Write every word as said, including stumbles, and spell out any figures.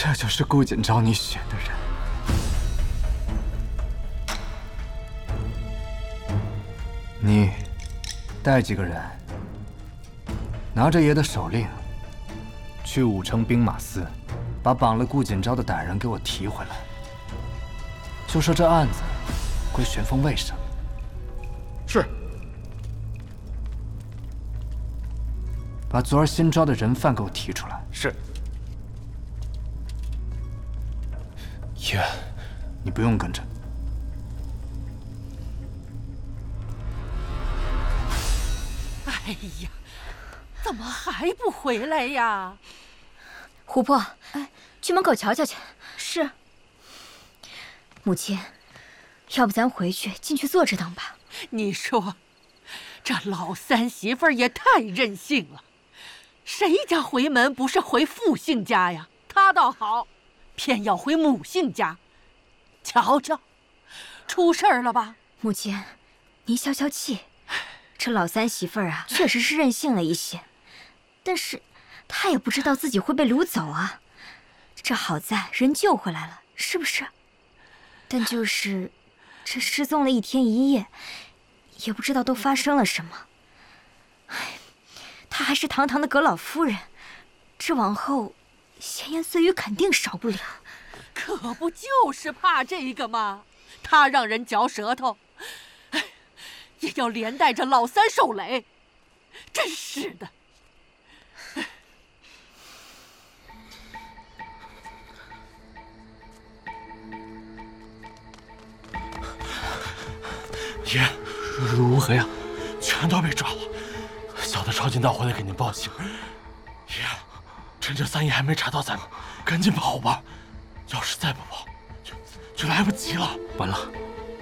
这就是顾锦昭你选的人。你带几个人，拿着爷的手令，去武城兵马司，把绑了顾锦昭的歹人给我提回来。就说这案子归玄风卫审。 是。 把昨儿新抓的人犯给我提出来。 是。 爷，你不用跟着。 哎呀，怎么还不回来呀？ 琥珀，哎，去门口瞧瞧去。 是。 母亲，要不咱回去进去坐着等吧？ 你说，这老三媳妇儿也太任性了。谁家回门不是回父姓家呀？他倒好，偏要回母姓家。瞧瞧，出事儿了吧？ 母亲，您消消气。这老三媳妇儿啊，确实是任性了一些，但是她也不知道自己会被掳走啊。这好在人救回来了，是不是？但就是这失踪了一天一夜，也不知道都发生了什么。唉，她还是堂堂的阁老夫人，这往后闲言碎语肯定少不了。 可不就是怕这个吗？她让人嚼舌头，哎，也要连带着老三受累，真是的。 爷，如何呀？全都被抓了。小的抄近道回来给您报信。爷，趁着三爷还没查到咱们，赶紧跑吧。要是再不跑，就就来不及了。 完了。